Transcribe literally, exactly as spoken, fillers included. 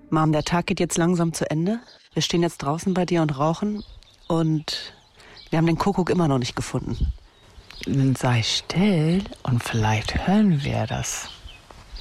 Mom, der Tag geht jetzt langsam zu Ende. Wir stehen jetzt draußen bei dir und rauchen. Und wir haben den Kuckuck immer noch nicht gefunden. Dann sei still und vielleicht hören wir das.